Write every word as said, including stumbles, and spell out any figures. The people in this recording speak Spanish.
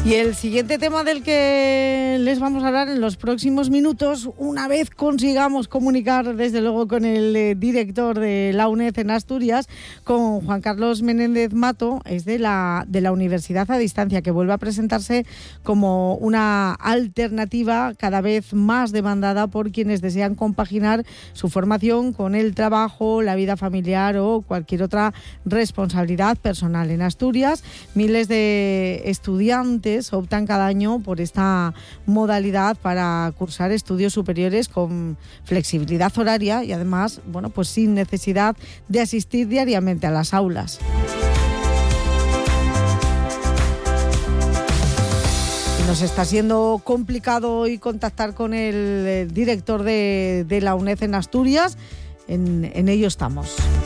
Y el siguiente tema del que les vamos a hablar en los próximos minutos, una vez consigamos comunicar desde luego con el eh, director de la UNED en Asturias, con Juan Carlos Menéndez Mato, es de la, de la Universidad a Distancia, que vuelve a presentarse como una alternativa cada vez más demandada por quienes desean compaginar su formación con el trabajo, la vida familiar o cualquier otra responsabilidad personal. En Asturias, miles de estudiantes optan cada año por esta modalidad para cursar estudios superiores con flexibilidad horaria y además, bueno, pues sin necesidad de asistir diariamente a las aulas. Nos está siendo complicado hoy contactar con el director de, de la UNED en Asturias. En, en ello estamos.